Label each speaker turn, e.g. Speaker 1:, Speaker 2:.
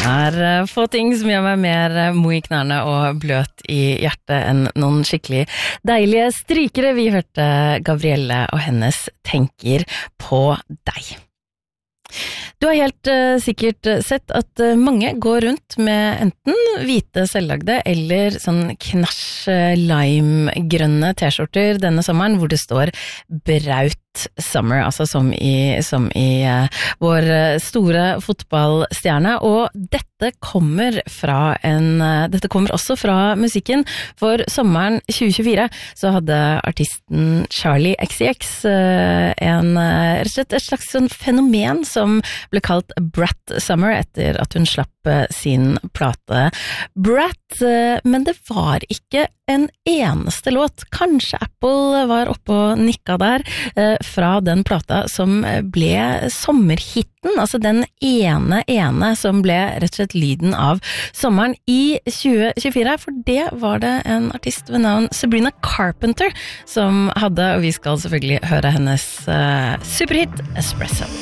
Speaker 1: få ting som gjør meg mer mo i knærne og bløt i hjertet enn noen skikkelig deilige strykere. Vi hørte Gabrielle og hennes Tenker på deg. Du har helt sikkert sett at mange går rundt med enten hvite selvlagde eller sånn knasj lime-grønne t-skjorter denne sommeren hvor det står Braut Summer, altså som i vår store fotballstjerne, og dette kommer også fra musikken, for sommeren 2024 så hadde artisten Charlie XCX rett og slett et slags sånn fenomen som ble kalt Brat Summer etter at hun slapp sin plate Brat, men det var ikke en eneste låt. Kanskje Apple var oppe og nikka der fra den plata som ble sommerhitten, altså den ene som ble rett og slett lyden av sommeren i 2024, for det var det en artist ved navn Sabrina Carpenter som hadde, og vi skal selvfølgelig høre hennes superhit Espresso.